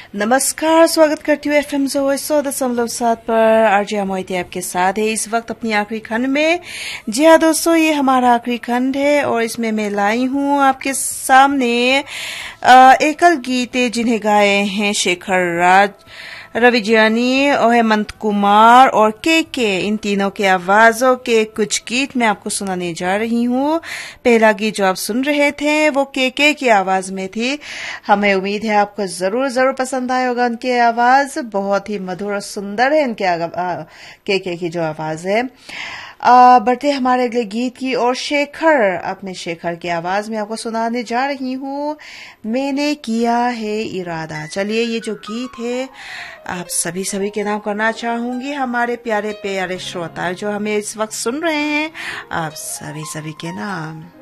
नमस्कार, स्वागत करती हूँ FM 100.7 पर। आरजे मोहिती आपके साथ है इस वक्त अपनी आखिरी खंड में। जी हाँ दोस्तों, ये हमारा आखिरी खंड है और इसमें मैं लाई हूँ आपके सामने एकल गीते जिन्हें गाए हैं शेखर राज, रविजियानी और हेमंत कुमार और के इन तीनों के आवाजों के कुछ गीत मैं आपको सुनाने जा रही हूँ। पहला गीत जो आप सुन रहे थे वो के की आवाज में थी। हमें उम्मीद है आपको जरूर पसंद आया होगा। उनकी आवाज बहुत ही मधुर और सुंदर है। के की जो आवाज है। बढ़ते हमारे अगले गीत की और अपने शेखर की आवाज में आपको सुनाने जा रही हूँ, मैंने किया है इरादा। चलिए, ये जो गीत है आप सभी के नाम करना चाहूंगी। हमारे प्यारे प्यारे श्रोता जो हमें इस वक्त सुन रहे हैं, आप सभी के नाम।